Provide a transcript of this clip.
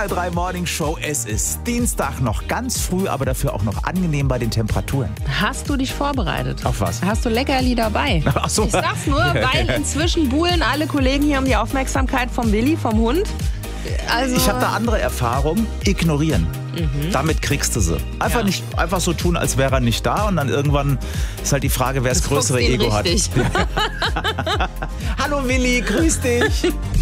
SWR3 Morning Show. Es ist Dienstag, noch ganz früh, aber dafür auch noch angenehm bei den Temperaturen. Hast du dich vorbereitet? Auf was? Hast du Leckerli dabei? Ach so. Ich sag's nur, weil inzwischen buhlen alle Kollegen hier um die Aufmerksamkeit vom Willi, vom Hund. Also Ich habe da andere Erfahrung. Ignorieren. Damit kriegst du sie. Einfach so tun, als wäre er nicht da. Und dann irgendwann ist halt die Frage, wer das größere Ego hat. Richtig. Hallo Willi, grüß dich.